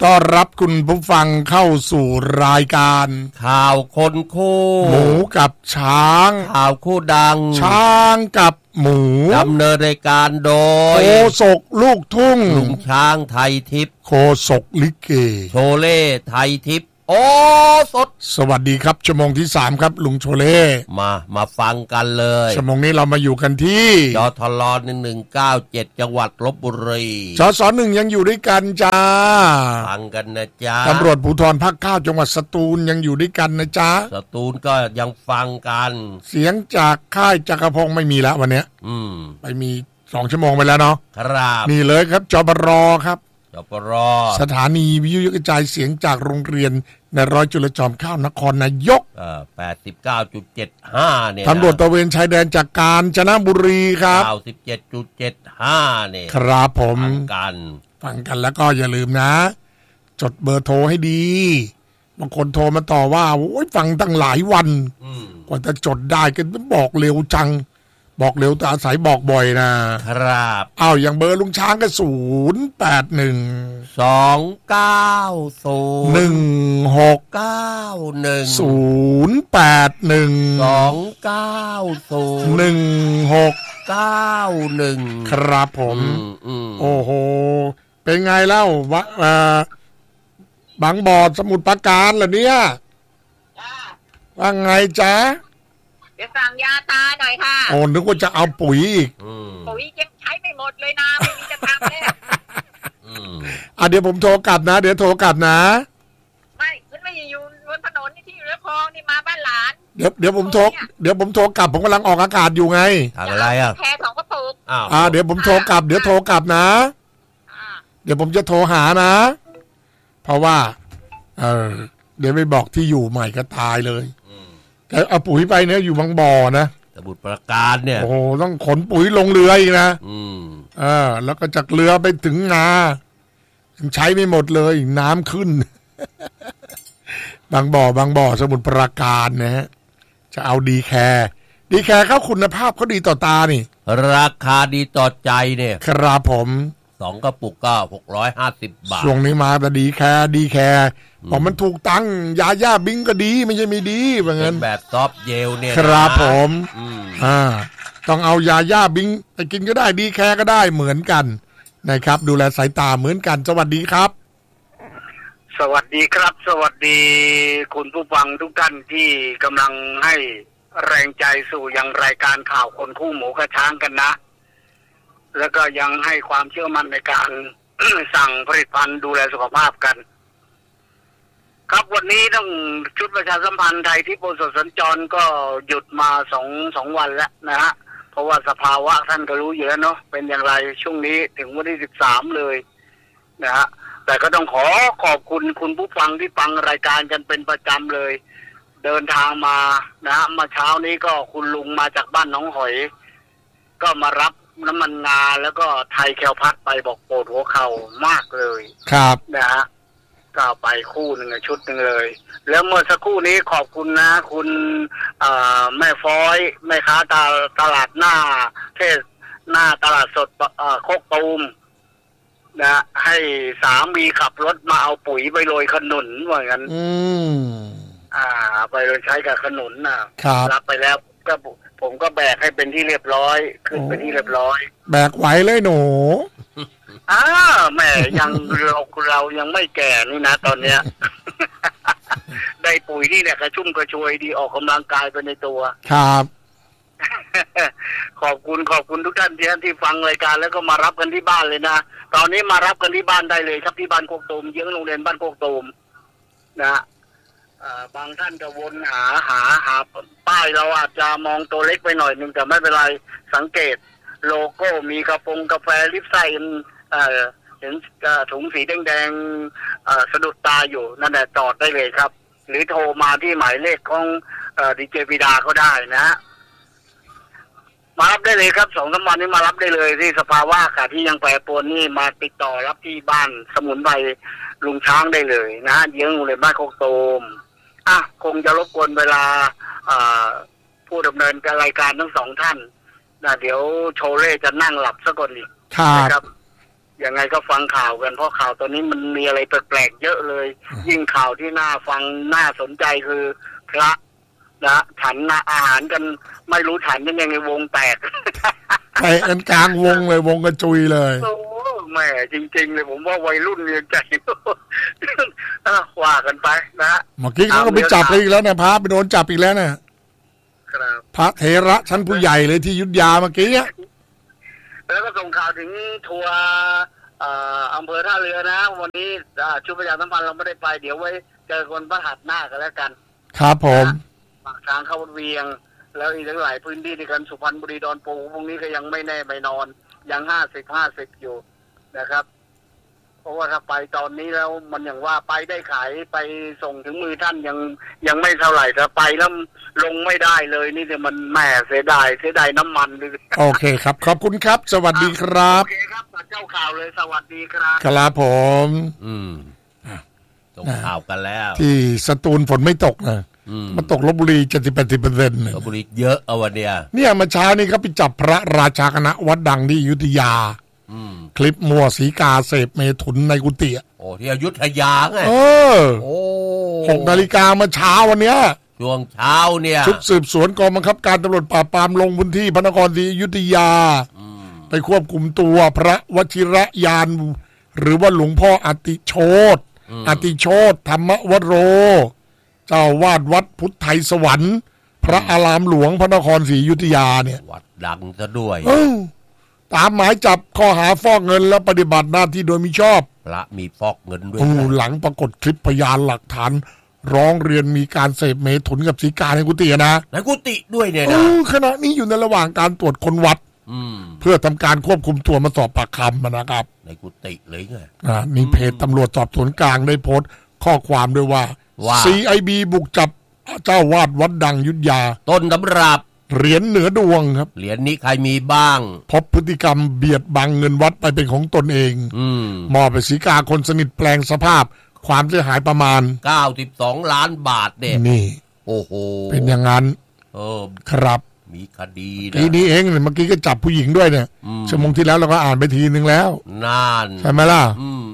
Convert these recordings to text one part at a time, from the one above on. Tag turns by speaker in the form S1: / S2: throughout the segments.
S1: ต้อนรับคุณผู้ฟังเข้าสู่รายการ
S2: ข่าวคนคู่
S1: หมูกับช้าง
S2: ข่าวคู่ดัง
S1: ช้างกับหมู
S2: ดำเนินรายการโดย
S1: โคศกลูกทุ่ง
S2: ลุงช้างไทยทิพย์
S1: โคศกลิเก
S2: โชเล่ไทยทิพย์โอ้สด
S1: สวัสดีครับชั่วโมงที่3ครับลุงโชเล่
S2: มาฟังกันเลย
S1: ชั่วโมงนี้เรามาอยู่กันที่
S2: จทล1197จังหวัดลพบุรี
S1: จส1ยังอยู่ด้วยกันจ้า
S2: ฟังกันนะจ๊ะ
S1: ตำรวจภูธรภาค9จังหวัดสตูลยังอยู่ด้วยกันนะจ๊ะ
S2: สตูลก็ยังฟังกัน
S1: เสียงจากค่ายจักรพงศ์ไม่มีแล้ววันนี้ไปมี2ชั่วโมงไปแล้วเนาะ
S2: ครับ
S1: นี่เลยครับจบรครับ
S2: จปร
S1: สถานีวิทยุกระจายเสียงจากโรงเรียนในร้อยจุลจอมเกล้านครนายก
S2: 89.75 เนี่ย
S1: ตำรวจตระเวนชายแดนจากกาญจนบุรีครับ
S2: 97.75 เนี่ย
S1: ครับผม
S2: ฟัง
S1: กันแล้วก็อย่าลืมนะจดเบอร์โทรให้ดีบางคนโทรมาต่อว่าโอ้ยฟังตั้งหลายวันกว่าจะจดได้ก็บอกเร็วจังบอกเร็วแต่อาศัยบอกบ่อยนะครับอย่างเบอร์ลุงช้างก็
S2: 0810911691
S1: ครับผมโอ้โหเป็นไงเล่าบางบ่อสมุทรปราการเหรอเนี่ยว่าไงจ๊ะ
S3: จะสั่งยาตาหน่อยค่ะ
S1: โอ้นึกว่าจะเอาปุ๋ยอีก
S3: ปุ๋ยยังใช้ไม่หมดเลยนะไม่มีจะทำแล้ว
S1: เดี๋ยวผมโทรกลับนะไม่ขึ้นไม่
S3: อยู่บนถนนนี่ที่อยู่ในคลองนี่มาบ้านหลาน
S1: เดี๋ยวผมโทรกลับผมกำลังออกอากาศอยู่ไง
S2: อะไร
S3: แค่2กระปุก
S1: เดี๋ยวผมโทรกลับนะเดี๋ยวผมจะโทรหานะเพราะว่าเดี๋ยวไปบอกที่อยู่ใหม่ก็ตายเลยแต่เอาปุ๋ยไปเนี่ยอยู่บางบ่อนะ
S2: สมุทรปราการเนี่ย
S1: โอ้ต้องขนปุ๋ยลงเรืออีกนะแล้วก็จากเรือไปถึงนาใช้ไม่หมดเลยน้ำขึ้น บางบ่อสมุทรปราการนะฮะจะเอาดีแคร์เขาคุณภาพเขาดีต่อตานี่
S2: ราคาดีต่อใจเนี่ย
S1: ครับผม
S2: 2กระปุกก็650 บาท
S1: ช่วงนี้มาแต่ดีแคร์พอมันถูกตังยาย่าบิงก็ดีไม่ใช่ไม่ดีว่างั้น
S2: แบบซอฟเจลเนี่ย
S1: ครับผมต้องเอายาย่าบิงไปกินก็ได้ดีแคร์ก็ได้เหมือนกันนะครับดูแลสายตาเหมือนกันสวัสดีครับ
S4: สวัสดีครับสวัสดีคุณผู้ฟังทุกท่านที่กำลังให้แรงใจสู่ยังรายการข่าวคนคู่หมูกระช้างกันนะแล้วก็ยังให้ความเชื่อมั่นในการ สั่งผลิตภัณฑ์ดูแลสุขภาพกันครับวันนี้ต้องชุดประชาสัมพันธ์ไทยที่โปรสสัญจรก็หยุดมาสองวันแล้วนะฮะเพราะว่าสภาวะท่านก็รู้อยู่แล้วเนาะเป็นอย่างไรช่วงนี้ถึงวันที่13เลยนะฮะแต่ก็ต้องขอบคุณคุณผู้ฟังที่ฟังรายการกันเป็นประจำเลยเดินทางมานะฮะมาเช้านี้ก็คุณลุงมาจากบ้านหนองหอยก็มารับน้ำมันงาแล้วก็ไทยแคลพัดไปบอกปวดหัวเข่ามากเลย
S1: ครับ
S4: นะฮะก็ไปคู่หนึ่งชุดหนึ่งเลยแล้วเมื่อสักครู่นี้ขอบคุณนะคุณแม่ฟ้อยแม่ค้าตลาดหน้าตลาดสดโคกตูมนะให้สามีขับรถมาเอาปุ๋ยไปโรยขนุนว่างั้นไปโรยใช้กับขนุนรับไปแล้วก็ผมก็แบกให้เป็นที่เรียบร้อยขึ้นเป็นที่เรียบร้อย
S1: แบกไหวเลยหนู
S4: แม่ยังเรายังไม่แก่นี่นะตอนเนี้ย ได้ปุ๋ยนี่เนี่ยกระชุ่มกระชวยดีออกกำลังกายไปในตัว
S1: ครับ
S4: ขอบคุณทุกท่านที่ฟังรายการแล้วก็มารับกันที่บ้านเลยนะตอนนี้มารับกันที่บ้านได้เลยครับที่บ้านโคกตูมเยื้องโรงเรียนบ้านโคกตูมนะบางท่านจะวนหาป้ายเราอาจจะมองตัวเล็กไปหน่อยนึงแต่ไม่เป็นไรสังเกตโลโก้มีกาแฟลิปไซน์เห็นถุงสีแดงสะดุดตาอยู่นั่นแหละจอดได้เลยครับหรือโทรมาที่หมายเลขของดีเจปิดาก็ได้นะมารับได้เลยครับ2-3 วันนี้มารับได้เลยที่สภาวะอากาศที่ยังแปรปรวนนี่มาติดต่อรับที่บ้านสมุนไพรลุงช้างได้เลยนะเยื้องเลยบ้านโคกตูมคงจะรบกวนเวลาผู้ดำเนินการรายการทั้ง2ท่านนะเดี๋ยวโชเล่จะนั่งหลับซะก่อนอีกนะครับยังไงก็ฟังข่าวกันเพราะข่าวตอนนี้มันมีอะไรแปลกๆเยอะเลย ยิ่งข่าวที่น่าฟังน่าสนใจคือพระนะฉันอาหารกันไม่รู้ฉันยังไงวงแตก
S1: ไปกันกลางวงเลยวงกระจุยเลย
S4: โอ้แม่จริงๆเลยผมว่าวัยรุ่นเรียนใจ ว่ากันไปนะ
S1: เมื่อกี้เขาก็ไปจับไปอีกแล้วเนี่ยพระไปโดนจับอีกแล้วเนี่ย
S4: ครับ
S1: พระเถระชั้นผู้ใหญ่เลยที่อยุธยาเมื่อกี้เนี่ย
S4: แล้วก็ส่งข่าวถึงทัวร์อำเภอท่าเรือนะวันนี้ชุดประชาสัมพันธ์เราไม่ได้ไปเดี๋ยวไว้เจอคนพระหัตถ์หน้ากันแล้วกัน
S1: ครับผม
S4: ปากทางเข้าวัดเวียง แล้วอีกหลายพื้นที่ในกันสุพรรณบุรีดอนปูพรุ่งนี้ก็ยังไม่แน่ไม่นอนยัง50อยู่นะครับ เพราะว่าถ้าไปตอนนี้แล้วมันอย่างว่าไปได้ขายไปส่งถึงมือท่านยังไม่เท่าไหร่แต่ไปแล้วลงไม่ได้เลยนี่เนี่ยมันแหม่เสียดายน้ำมันเลย
S1: โอเคครับขอบคุณครับสวัสดีครับ
S4: โอเคครับเจ้าข่าวเลยสวัสดีครับ
S1: ครับผม
S2: ส่งข่าวกันแล้ว
S1: ที่สตูลฝนไม่ตกนะมาตกลบบุรี70-80%
S2: ลพบุรีเยอะเอาวันเนี้ย
S1: เนี่ยเมื่อเช้านี้เขาไปจับพระราชาคณะวัดดังที่อยุธยาคลิปมัวสีกาเสพเมถุนในกุฏิ
S2: โอ้ที่อยุธยาไง โอ้
S1: 6 นาฬิกาเมื่อเช้าวันเนี้ย
S2: ช่วงเช้าเนี่ย
S1: ชุดสืบสวนกองบังคับการตำรวจปราบปรามลงพื้นที่พระนครศรีอยุธยาไปควบคุมตัวพระวชิรยานหรือว่าหลวงพ่ออติโชตธรรมวโร เจ้าวาดวัดพุทธไทยสวรรค์พระอารามหลวงพระนครศรีอยุธยาเนี่ย
S2: วัดดังซะด้วย
S1: ตามหมายจับข้อหาฟอกเงินและปฏิบัติหน้าที่โดยมิชอบ
S2: พระมีฟอกเงินด้วย
S1: หลังปรากฏคลิปพยานหลักฐานร้องเรียนมีการเสพเมถุนกับสีกาในกุฏินะ
S2: ในกุฏิด้วยเนี่ยนะ
S1: ขณะนี้อยู่ในระหว่างการตรวจค้นวัดเพื่อทำการควบคุมตัวมาสอบปากคำนะครับ
S2: ในกุฏิเลยไง
S1: นี่เพจตำรวจสอบสวนกลางได้โพสต์ข้อความด้วยว่า CIB บุกจับเจ้าวาดวัดดังอยุธยา
S2: ต้นตำรับ
S1: เหรียญเหนือดวงครับ
S2: เหรียญนี้ใครมีบ้าง
S1: พบพฤติกรรมเบียดบังเงินวัดไปเป็นของตนเองมอบไปสีกาคนสนิทแปลงสภาพความเสียหายประมาณ
S2: 92 ล้านบาทเนี่ย
S1: นี่
S2: โอ้โห
S1: เป็นอย่างนั้นครับ
S2: มีคดีนะ
S1: ทีนี้เองเนี่ยเมื่อกี้ก็จับผู้หญิงด้วยเนี่ยชั่วโมงที่แล้วเราก็อ่านไปทีนึงแล้ว
S2: นาน
S1: ใช่ไหมล่ะ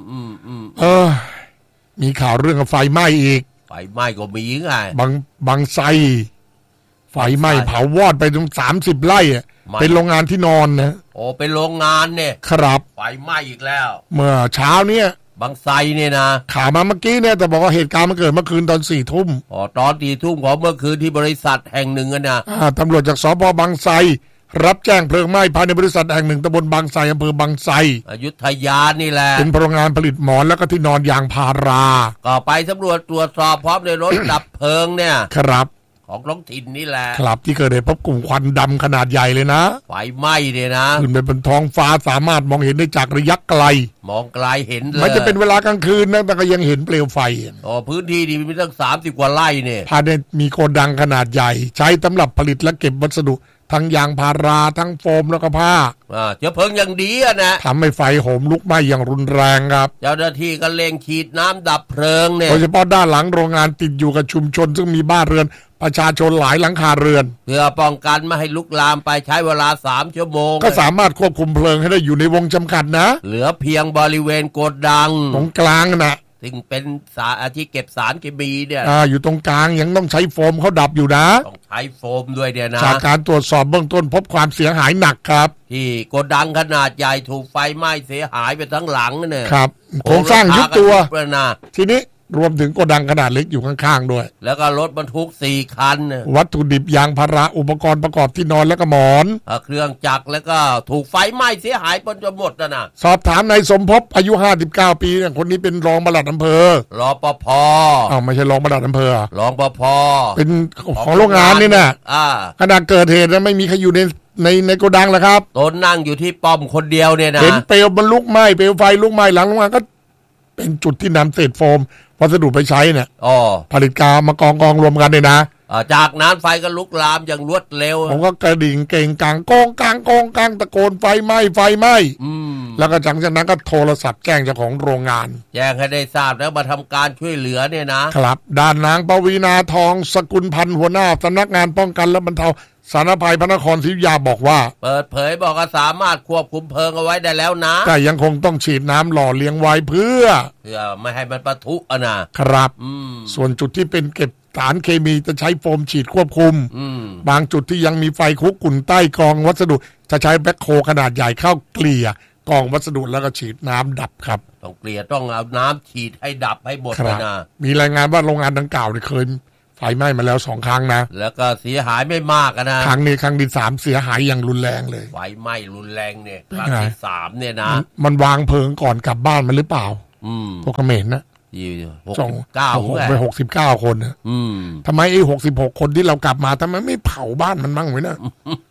S1: มีข่าวเรื่องไฟไหม้อีก
S2: ไฟไหม้ก็มีไง
S1: บางไทรไฟไหม้เผาวอดไปถึง30 ไร่อะเป็นโรงงานที่นอนนะ
S2: โอ้เป็นโรงงานเนี่ย
S1: ครับ
S2: ไฟไหม้อีกแล้ว
S1: เมื่อเช้าเนี่ย
S2: บางไทรเนี่ยนะ
S1: ข่าวมาเมื่อกี้เนี่ยแต่บอกว่าเหตุการณ์มันเกิดเมื่อคืนตอน4 ทุ่ม
S2: อ๋อตอน4 ทุ่มของเมื่อคืนที่บริษัทแห่งหนึ่งนะ
S1: ตำรวจจากสพบางไทรรับแจ้งเพลิงไหม้ภายในบริษัทแห่งหนึ่งตำบลบางไทรอำเภอบางไทร
S2: อยุธยานี่แหละ
S1: เป็นโรงงานผลิตหมอนแล้วก็ที่นอนยางพารา
S2: ก็ไปสำรวจตรวจสอบพร้อมในรถ ดับเพลิงเนี่ย
S1: ครับ
S2: ของท้องถิ่นนี่แหละ
S1: ครับที่เกิดเหตุพบกลุ่มควันดำขนาดใหญ่เลยนะ
S2: ไฟไหม้เนี่ยนะ
S1: ขึ้นไปบนท้องฟ้าสามารถมองเห็นได้จากระยะไกล
S2: มองไกลเห็นเลย
S1: มันจะเป็นเวลากลางคืนนะแต่ก็ยังเห็นเปลวไฟ
S2: อ๋อพื้นที่นี่มีตั้ง30 กว่าไร่เนี่ย
S1: ภายในมีโกดังขนาดใหญ่ใช้สำหรับผลิตและเก็บวัสดุทั้งยางพาราทั้งโฟมแล้วก็ผ้า
S2: เชื้อเพลิงอย่างดีนะ
S1: ทำให้ไฟโหมลุกไหม้อย่างรุนแรงครับ
S2: เจ้าหน้าที่ก็เร่งฉีดน้ำดับเพลิงเนี่ย
S1: โดยเฉพาะด้านหลังโรงงานติดอยู่กับชุมชนซึ่งมีบ้านเรือนประชาชนหลายหลังคาเรือน
S2: เพื่อป้องกันไม่ให้ลุกลามไปใช้เวลา3 ชั่วโมง
S1: ก็สามารถควบคุมเพลิงให้ได้อยู่ในวงจำกัดนะ
S2: เหลือเพียงบริเวณโกดัง
S1: ตรงกลางนะ
S2: ซึ่งเป็นที่เก็บสารเคมีเนี่ย
S1: อยู่ตรงกลางยังต้องใช้โฟมเขาดับอยู่นะ
S2: ต้องใช้โฟมด้วยเนี่ยนะ
S1: จากการตรวจสอบเบื้องต้นพบความเสียหายหนักครับ
S2: ที่โกดังขนาดใหญ่ถูกไฟไหม้เสียหายไปทั้งหลังเนี่ย
S1: ครับโครงสร้างยุบตัวทีนี้รวมถึงโกดังขนาดเล็กอยู่ข้างๆด้วย
S2: แล้วก็รถบรรทุก4 คัน
S1: วัตถุดิบยางพาราอุปกรณ์ประกอบที่นอนและก็หมอน
S2: เครื่องจักรแล้วก็ถูกไฟไหม้เสียหายจนหมดนะ
S1: สอบถามนายสมภพอายุ59 ปีเนี่ยคนนี้เป็นรองปลัดอำเภอ
S2: รปภ.
S1: ไม่ใช่รองปลัดอำเภอ
S2: รองปภ.
S1: เป็นของโรงงานนี่นะขณะเกิดเหตุไม่มีใครอยู่ในโกดังแล้วครับ
S2: ตนนั่งอยู่ที่ป้อมคนเดียวเนี่ยนะ
S1: เห็นเปลวมันลุกไหม้เปลวไฟลุกไหม้หลังลงมาก็เป็นจุดที่นำเศษโฟมวัสดุไปใช้เนี่ยผลิตกามากองรวมกันเลยนะ
S2: จากนั้นไฟก็ลุกลามอย่างรวดเร็ว
S1: ผมก็กระดิ่งเก่งกลางกองกลางตะโกนไฟไหม้แล้วก็จากนั้นก็โทรศัพท์แจ้งเจ้าของโรงงาน
S2: แจ้งให้ได้ทราบแล้วมาทำการช่วยเหลือเนี่ยนะครับ
S1: ด้านนางปวีณาทองสกุลพันธ์หัวหน้าสำนักงานป้องกันและบรรเทาสาธารณภัยพระนครศรีอยุธยาบอกว่า
S2: เปิดเผยบอกว่าสามารถควบคุมเพลิงเอาไว้ได้แล้วนะ
S1: แต่ยังคงต้องฉีดน้ำหล่อเลี้ยงไว้เพื่อ
S2: ไม่ให้มันปะทุนะครับ
S1: ส่วนจุดที่เป็นเก็บสารเคมีจะใช้โฟมฉีดควบคุมบางจุดที่ยังมีไฟคุกกุ่นใต้กองวัสดุจะใช้แบ็คโฮขนาดใหญ่เข้าเกลี่ยกองวัสดุแล้วก็ฉีดน้ำดับครับ
S2: ต้องเกลี่ยต้องเอาน้ำฉีดให้ดับให้หมดเลยนะ
S1: มีรายงานว่าโรงงานดังกล่าวเนี่ยเคยไฟไหม้มาแล้ว2 ครั้งนะ
S2: แล้วก็เสียหายไม่มากนะ
S1: ครั้งที่3เสียหายอย่างรุนแรงเลย
S2: ไฟไหม้รุนแรงเนี่ยครั้งที่3เนี่ยนะ
S1: มันวางเพลิงก่อนกลับบ้านมันหรือเปล่าพวกเขมรนะ
S2: 69
S1: ไป69 คนนะทำไมไอ้66 คนที่เรากลับมาทำไมไม่เผาบ้านมันบ้างไว้นะ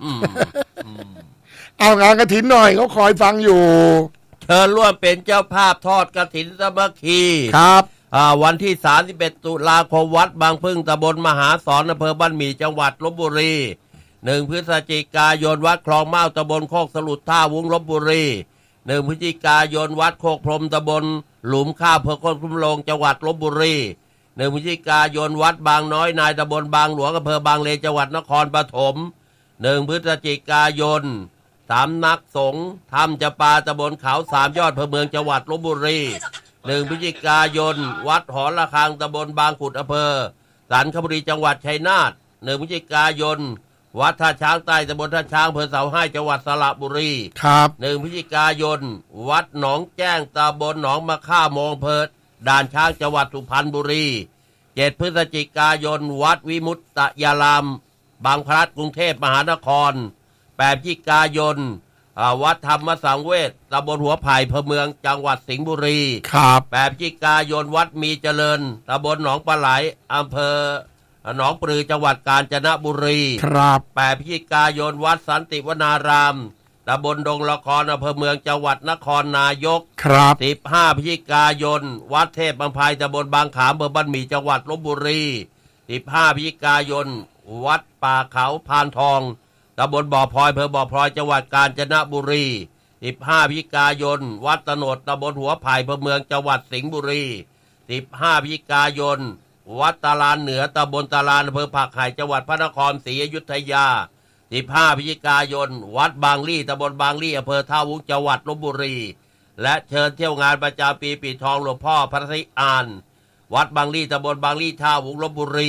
S1: เอางานกฐินหน่อยเขาคอยฟังอยู่
S2: เชิญร่วมเป็นเจ้าภาพทอดกฐินสามัคคี
S1: ครับ
S2: วันที่31ตุลาคมวัดบางพึ่งตำบลมหาสอนอำเภอบ้านหมี่จังหวัดลพบุรี1 พฤศจิกายนวัดคลองเมาตำบลโคกสลุดท่าวุ้งลพบุรี1 พฤศจิกายนวัดโคกพรมตำบลหลุมข้าวอำเภอโคกพรมลงจังหวัดลพบุรี1 พฤศจิกายนวัดบางน้อยนายตำบลบางหลวงอำเภอบางเลนจังหวัดนครปฐม1 พฤศจิกายนสำนักสงฆ์ถ้ำจะปาตำบลเขา3 ยอดอำเภอเมืองจังหวัดลพบุรี1 พฤศจิกายนวัดหอระฆังตำบลบางขุดอำเภอสันคบุรีจังหวัดชัยนาท1 พฤศจิกายนวัดท่าช้างใต้ตำบลท่าช้างอำเภอเสาให้จังหวัดสระบุรี
S1: ครับ
S2: 1 พฤศจิกายนวัดหนองแจ้งตำบลหนองมะค่ามอำเภอด่านช้างจังหวัดสุพรรณบุรี7 พฤศจิกายนวัดวิมุตตยารามบางพลัดกรุงเทพมหานคร8 พฤศจิกายนวัดธรรมสังเวชตำบลหัวไผ่อำเภอเมืองจังหวัดสิงห์บุรี
S1: ครับ
S2: 8 พฤศจิกายนวัดมีเจริญตำบลหนองปลาไหลอำเภอหนองปลือจังหวัดกาญจนบุรี
S1: ครับ
S2: 8 พฤศจิกายนวัดสันติวนารามตำบลดงละครอำเภอเมืองจังหวัดนครนายก
S1: ครับ
S2: 15 พฤศจิกายนวัดเทพบางไพตำบลบางขามอำเภอบ้านหมี่จังหวัดลพบุรี15 พฤศจิกายนวัดป่าเขาพานทองตำบลบ่อพลอยอำเภอบ่อพลอยจังหวัดกาญจนบุรี15 พฤศจิกายนวัดตโนดตำบลหัวไผ่อำเภอเมืองจังหวัดสิงห์บุรี15 พฤศจิกายนวัดตาลานเหนือตำบลตาลานอำเภอผักไห่จังหวัดพระนครศรีอยุธยา15 พฤศจิกายนวัดบางลี่ตำบลบางลี่อำเภอท่าวุ้งจังหวัดลพบุรีและเชิญเที่ยวงานประจำปีปิดทองหลวงพ่อพระศรีอานวัดบางลี่ตำบลบางลี่ท่าวุ้งลพบุรี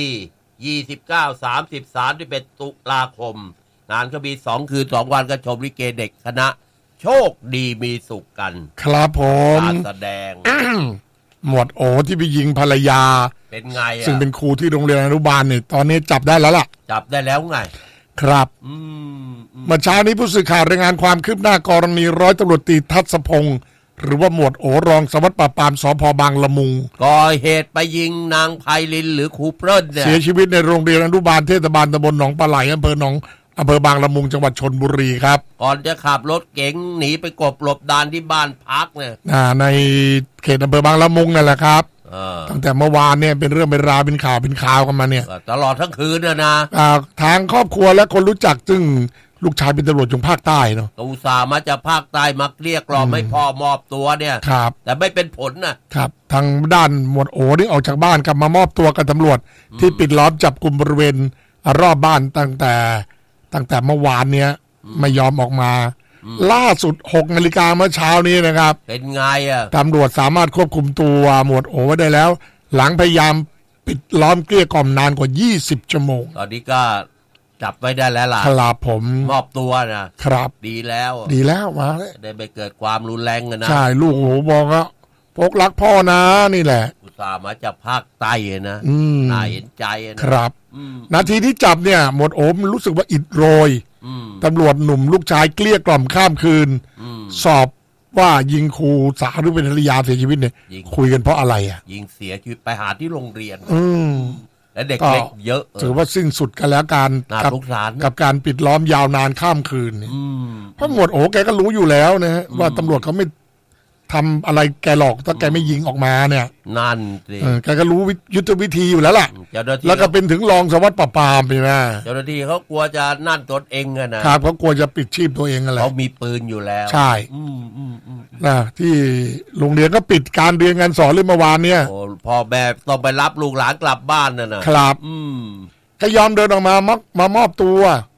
S2: 29 30 31 ตุลาคมงานก็มี2 คืน 2 วันก็ชมลิเกเด็กคณะโชคดีมีสุขกัน
S1: ครับผม
S2: การแสดง
S1: หมวดโอที่ไปยิงภรรยา
S2: เป็นไง
S1: ซึ่งเป็นครูที่โรงเรียนอนุบาลเนี่ยตอนนี้จับได้แล้วล่ะ
S2: จับได้แล้วไง
S1: ครับเมื่อเช้านี้ผู้สื่อข่าวรายงานความคืบหน้ากรณีร้อยตำรวจตรีทัศพงศ์หรือว่าหมวดโอรองสารวัตรปราบปรามสภ.บางละมุง
S2: ก่อเหตุไปยิงนางไพลินหรือครูเปิ้ลเนี่ย
S1: เสียชีวิตในโรงเรียนอนุบาลเทศบาลตำบลหนองปลาไหลอำเภอบางละมุงจังหวัดชลบุรีครับ
S2: ก่อนจะขับรถเก๋งหนีไปกบหลบดานที่บ้านพักเนี่ย
S1: ในเขตอำเภอบางละมุงนั่นแหละครับตั้งแต่เมื่อวานเนี่ยเป็นเรื่องเป็นราวเป็นข่าวกันมาเนี่ย
S2: ตลอดทั้งคืนนะ
S1: ทางครอบครัวและคนรู้จักซึ่งลูกชายเป็นตำรวจอยู่ภาคใต้เนาะ
S2: อุตส่าห์มาจากภาคใต้มาเรียกร้องให้พ่อมอบตัวเนี่ย
S1: ครับ
S2: แต่ไม่เป็นผล
S1: นะครับทางด้านหมวดโอได้ออกจากบ้านกลับมามอบตัวกับตำรวจที่ปิดล้อมจับกุมบริเวณรอบบ้านตั้งแต่เมื่อวานเนี้ยไม่ยอมออกมาล่าสุด 6 นาฬิกาเมื่อเช้านี้นะครับ
S2: เป็นไง
S1: ตำรวจสามารถควบคุมตัวหมวดโอไว้ได้แล้วหลังพยายามปิดล้อมเกลี้ยกล่อมนานกว่า20 ชั่วโมง
S2: ตอนนี้ก็จับไว้ได้แล้วล่ะ
S1: ครับผม
S2: มอบตัวนะครับดีแล้ว
S1: มาเลย
S2: ได้ไปเกิดความรุนแรงนะ
S1: ใช่ลูกโหบอกว่าพกรักพ่อนะนี่แหละ
S2: อุตส่าห์มาจากภาคใต้นะน่าเห็นใจ
S1: นะครับนาทีที่จับเนี่ยหมวดโอมรู้สึกว่าอิดโรยตำรวจหนุ่มลูกชายเกลี้ยกล่อมข้ามคืนสอบว่ายิงครูสาวหรือเป็นภรรยาเสียชีวิตเนี่ยคุยกันเพราะอะไร
S2: ยิงเสียชีวิตไปหาที่โรงเรียนและเด็กเล็กเยอะ
S1: ถือว่าสิ้นสุดกันแล้วกับการปิดล้อมยาวนานข้ามคืนเพราะหมวดโอแกก็รู้อยู่แล้วนะฮะว่าตำรวจเขาไม่ทำอะไรแกหรอกถ้าแกไม่ยิงออกมาเนี่ย
S2: นั่นสิ
S1: แกก็รู้ยุทธวิธีอยู่แล้วล่ะแล้วก็เป็นถึงรองสารวัตรปราบปรามไปนะ
S2: เจ้าหน้าที่เขากลัวจะนั่นตัวเอง
S1: นะครับเขากลัวจะปิดชีพตัวเองอะไร
S2: เขามีปืนอยู่แล้ว
S1: ใช่ที่โรงเรียนก็ปิดการเรียนการสอนเมื่อวานเนี่ย
S2: พอแบบต้องไปรับลูกหลานกลับบ้านนะครับ
S1: ก็ยอมเดินออกมามอบตัว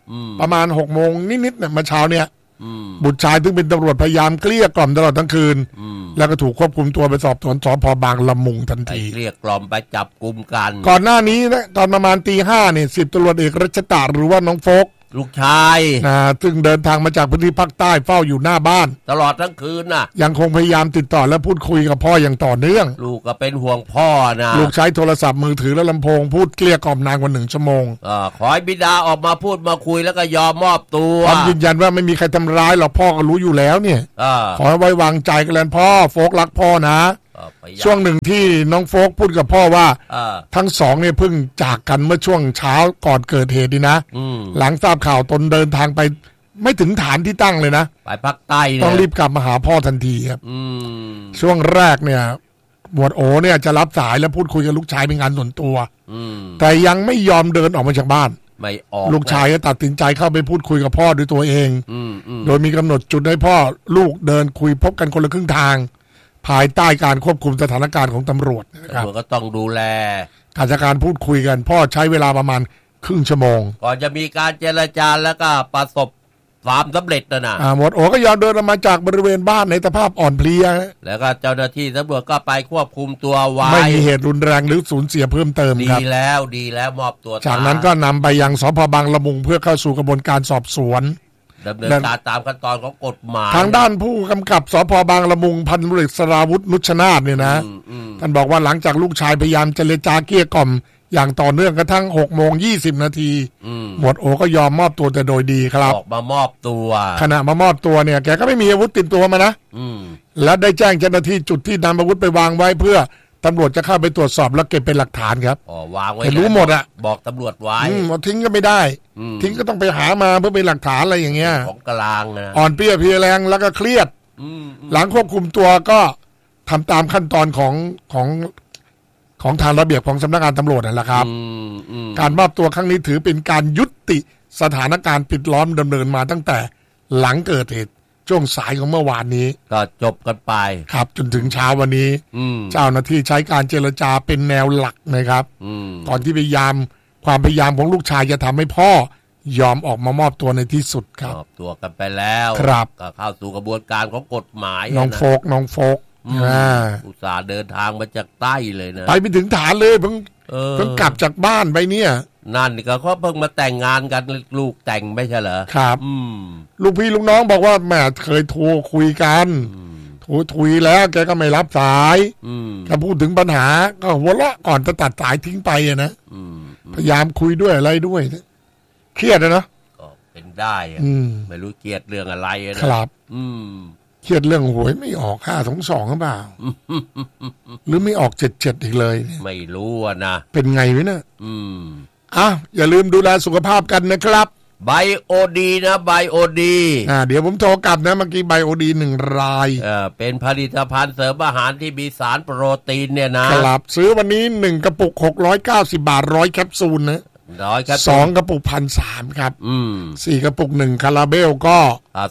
S1: ประมาณ6 โมงนิดๆเนี่ยมาเช้าเนี่ย
S2: บุ
S1: ตรชายซึ่งเป็นตำรวจพยายามเกลี้ยกล่อมตลอดทั้งคืนแล้วก็ถูกควบคุมตัวไปสอบสวนสพ.บางละมุงทันที
S2: เรียกกล่อมไปจับกุมกัน
S1: ก่อนหน้านี้นะตอนประมาณตี 5เนี่ย10 ตำรวจเอกรัชตะหรือว่าน้องโฟก
S2: ลูกชาย
S1: ซึ่งเดินทางมาจากพื้นที่ภาคใต้เฝ้าอยู่หน้าบ้าน
S2: ตลอดทั้งคืนน่ะ
S1: ยังคงพยายามติดต่อและพูดคุยกับพ่ออย่างต่อเนื่อง
S2: ลูกก็เป็นห่วงพ่อนะ
S1: ลูกใช้โทรศัพท์มือถือและลำโพงพูดเกลี้ยกล่อมนานกว่า1 ชั่วโมง
S2: ขอให้บิดาออกมาพูดมาคุยแล้วก็ยอมมอบตัว
S1: พร้อมยืนยันว่าไม่มีใครทำร้ายหรอกพ่อก็รู้อยู่แล้วเนี่ยขอให้ไว้วางใจกันแล้วพ่อโฟกรักพ่อนะช่วงหนึ่งที่น้องโฟกพูดกับพ่อว่าทั้งสองเนี่ยเพิ่งจากกันเมื่อช่วงเช้าก่อนเกิดเหตุดีนะหลังทราบข่าวตนเดินทางไปไม่ถึงฐานที่ตั้งเลยนะ
S2: ไปภาคใต้
S1: ต้องรีบกลับมาหาพ่อทันทีครับช่วงแรกเนี่ยหมวดโอเนี่ยจะรับสายและพูดคุยกับลูกชายเป็นงานส่วนตัวแต่ยังไม่ยอมเดินออกมาจากบ้าน
S2: ไม่ออก
S1: ลูกชายก็ตัดสินใจเข้าไปพูดคุยกับพ่อด้วยตัวเองโดยมีกำหนดจุดให้พ่อลูกเดินคุยพบกันคนละครึ่งทางภายใต้การควบคุมสถานการณ์ของตำรวจนะครับ
S2: ก็ต้องดูแล
S1: การพูดคุยกันพ่อใช้เวลาประมาณครึ่งชั่วโมง
S2: ก่อนจะมีการเจรจาแล้วก็ประสบความสำเร็จนะ
S1: หมดโอก็ยอมเดินออกมาจากบริเวณบ้านในสภาพอ่อนเพลีย
S2: แล้วก็เจ้าหน้าที่ตำรวจก็ไปควบคุมตัวไว้
S1: ไม่มีเหตุรุนแรงหรือสูญเสียเพิ่มเติมครับ
S2: ดีแล้วมอบตัว
S1: จากนั้นก็นำไปยังสพ.บางละมุงเพื่อเข้าสู่กระบวนการสอบสวน
S2: ดำเนินการตามขั้นตอนของกฎหมาย
S1: ทางด้านผู้กำกับสพ.บางละมุงพันตำรวจเอกสราวุฒินุชนาถเนี่ยนะท่านบอกว่าหลังจากลูกชายพยายามเจรจาเกลี้ยกล่อมอย่างต่อเนื่องกระทั่ง6:20 นาทีหมวดโอก็ยอมมอบตัวแต่โดยดีครับ
S2: ออกมามอบตัว
S1: ขณะมามอบตัวเนี่ยแกก็ไม่มีอาวุธติดตัวมานะและได้แจ้งเจ้าหน้าที่จุดที่นำอาวุธไปวางไว้เพื่อตำรวจจะเข้าไปตรวจสอบและเก็บเป็นหลักฐานครับ
S2: วางไว้
S1: รู้หมดอะ
S2: บอกตำรวจไว้
S1: ทิ้งก็ไม่ได้ทิ้งก็ต้องไปหามาเพื่อเป็นหลักฐานอะไรอย่างเงี้ย
S2: ของกลางนะ
S1: อ่อนเปรี้ยเพลียแรงแล้วก็เครียดหลังควบคุมตัวก็ทำตามขั้นตอนของทางระเบียบของสำนักงานตำรวจนั่นแหละครับการมอบตัวครั้งนี้ถือเป็นการยุติสถานการณ์ปิดล้อมดำเนินมาตั้งแต่หลังเกิดเหตุช่วงสายของเมื่อวานนี้
S2: ก็จบกันไป
S1: ครับจนถึงเช้าวันนี้เจ้าหน้าที่ใช้การเจรจาเป็นแนวหลักนะครับก่อนที่ความพยายามของลูกชายจะทำให้พ่อยอมออกมามอบตัวในที่สุดครับ
S2: มอบตัวกันไปแล้ว
S1: ครับ
S2: ก็เข้าสู่กระบวนการของกฎหมาย
S1: น้องโฟก
S2: อุตส่าห์เดินทางมาจากใต้เลยนะ
S1: ไปถึงฐานเลยเพิ่งกลับจากบ้านไปเนี่ย
S2: นั่นก็เขาเพิ่งมาแต่งงานกันลูกแต่งไม่ใช่เหรอ
S1: ครับลูกพี่ลูกน้องบอกว่าแม่เคยโทรคุยกันคุยแล้วแกก็ไม่รับสายถ้าพูดถึงปัญหาก็หัวเราะก่อนจะตัดสายทิ้งไปนะพยายามคุยด้วยอะไรด้วยเครียดนะ
S2: ก็เป็นได้ไม่รู้เครียดเรื่องอะไรนะครับ
S1: เครียดเรื่องหวยไม่ออก522หรือเปล่าหรือไม่ออก77อีกเลย
S2: ไม่รู้นะ
S1: เป็นไงวะเนี่ยอย่าลืมดูแลสุขภาพกันนะครับ
S2: ไบโอดีนะไบโอดี
S1: เดี๋ยวผมโทรกลับนะเมื่อกี้ไบโอดี1 ราย
S2: เป็นผลิตภัณฑ์เสริมอาหารที่มีสารโปรตีนเนี่ยนะครับ
S1: ซื้อวันนี้1 กระปุก690 บาท100 แคปซูลนะ2 กระปุก 1,300 ครับ4 กระปุก1 คาราเบลก็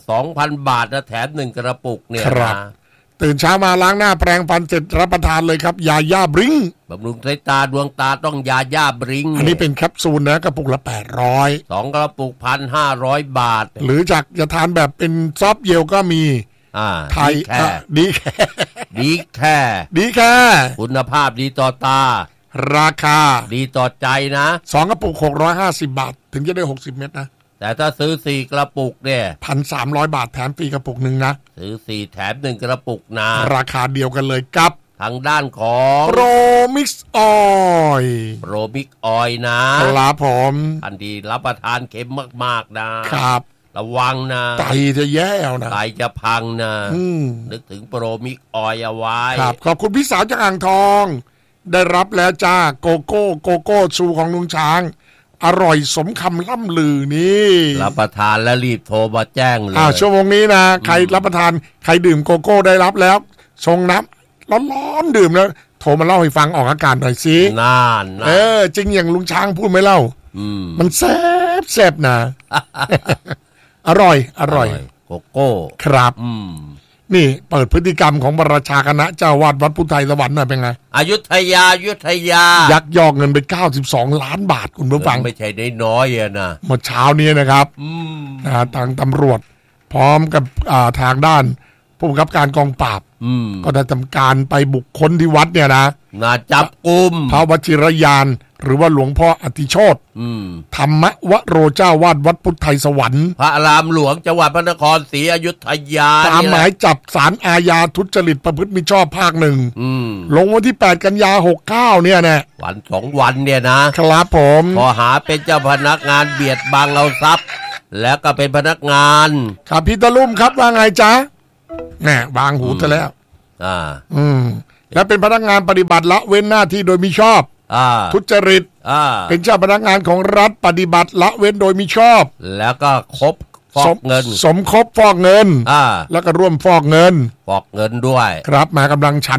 S2: 2,000 บาทนะแถม1 กระปุกเนี่ยนะ
S1: ตื่นเช้ามาล้างหน้าแปรงฟันเสร็จรับประทานเลยครับยาย่าบริง
S2: บำรุงสายตาดวงตาต้องยาย่าบริง
S1: อันนี้เป็นแคปซูลนะกระปุกละ800
S2: 2 กระปุก 1,500 บาท
S1: หรือจะทานแบบเป็นซอฟต์เยลก็มีไทยดีแค่
S2: คุณภาพดีต่อตา
S1: ราคา
S2: ดีต่อใจนะ
S1: 2 กระปุก650 บาทถึงจะได้60 เม็ดนะ
S2: แต่ถ้าซื้อ4 กระปุกเนี่ย
S1: 1,300 บาทแถมฟรีกระปุกนึงนะ
S2: ซื้อ4แถม1 กระปุกนะ
S1: ราคาเดียวกันเลยกับ
S2: ทางด้านของ
S1: โปรมิกซ์อ
S2: อยล์นะครับ
S1: ผม
S2: อันดีรับประทานเค็มมากๆนะครับระวังนะ
S1: ไตจะแย่เอานะ
S2: ไตจะพังนะนึกถึงโปรมิกซ์ออยล์เอาไว้
S1: ครับขอบคุณพี่สาวจากอ่างทองได้รับแล้วจ้าโกโก้ชูของลุงช้างอร่อยสมคำล่ำลือนี่
S2: รับประทานแล้วรีบโทรมาแจ้งเลย
S1: ชั่วโมงนี้นะใครรับประทานใครดื่มโกโก้ได้รับแล้วชงน้ำร้อนๆดื่มแล้วโทรมาเล่าให้ฟังออกอากาศหน่อยสิจริงอย่างลุงช้างพูดไม่เล่ามันแซ่บนะอร่อย
S2: โกโก้
S1: ครับนี่เปิดพฤติกรรมของพระราชาคณะเจ้าวาดวัดพุทธไทยสวรรค์หน่อยเป็นไง
S2: อยุธยา
S1: ยักยอกเงินไป92 ล้านบาทคุณผู้ฟัง
S2: ไม่ใช่น้อยๆอะนะ
S1: เมื่อเช้านี้นะครับทางตำรวจพร้อมกับทางด้านผู้บังคับการกองปราบก็ได้ทำการไปบุคคลที่วัดเนี่ยนะ
S2: จับกุม
S1: พระวชิรยานหรือว่าหลวงพ่ออติโชติธรรมวโรเจ้าวาดวัดพุทธไทยสวรรค์
S2: พระอารามหลวงจังหวัดพระนครศรีอยุธยา
S1: ตามหมายจับศาลอาญาทุจริตประพฤติมิชอบภาค 1ลงวันที่8 กันยา 69เนี่ยนะ
S2: วัน2 วันเนี่ยนะครับ
S1: ผม
S2: ข้อหาเป็นเจ้าพนักงานเบียดบังเอาทรัพย์แล้วก็เป็นพนักงาน
S1: ครับพี่ตะลุ่มครับว่าไงจ๊ะแหมวางหูซะแล้วและเป็นพนักงานปฏิบัติละเว้นหน้าที่โดยมิชอบทุจริตเป็นเจ้าพนักงานของรัฐปฏิบัติละเว้นโดยมิชอบ
S2: แล้วก็คบฟอกเงิน
S1: สมคบฟอกเงินแล้วก็ร่วมฟอกเงิน
S2: ด้วย
S1: ครับมากำลังฉัน